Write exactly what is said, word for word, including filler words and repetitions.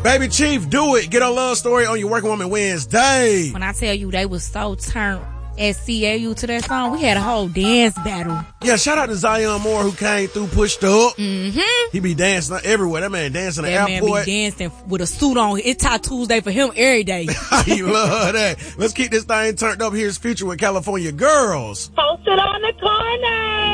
Baby Chief, do it. Get a love story on your Working Woman Wednesday. When I tell you they was so turned at C A U to that song, we had a whole dance battle. Yeah, shout out to Zion Moore who came through, pushed up. Mm-hmm. He be dancing everywhere. That man dancing in the that airport. That man be dancing with a suit on. It's Tie Tuesday for him every day. I love that. Let's keep this thing turned up. Here's Future with California Girls. Posted on the corner.